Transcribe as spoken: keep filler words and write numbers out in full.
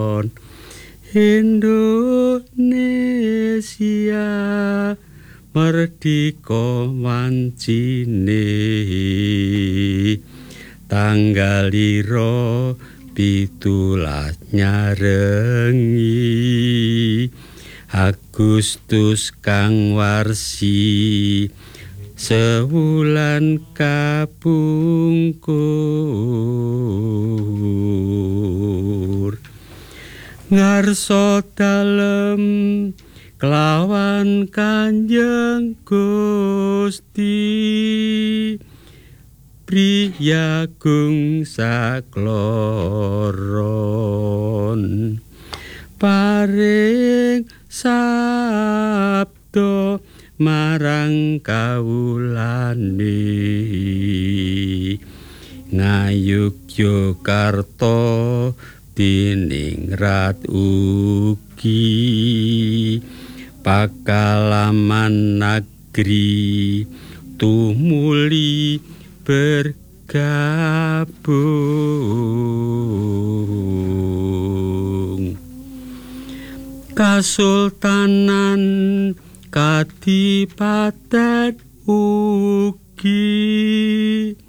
Indonesia merdika wancine tanggal liro pitulas nyarengi Agustus kang warsi sewulan kapungkur ngarsa dalem kelawan Kanjeng Gusti priyagung sakloron paring sabda marang kawulane ngayogyakarta diningrat ugi pakalaman negeri tumuli bergabung Kasultanan Kadipaten ugi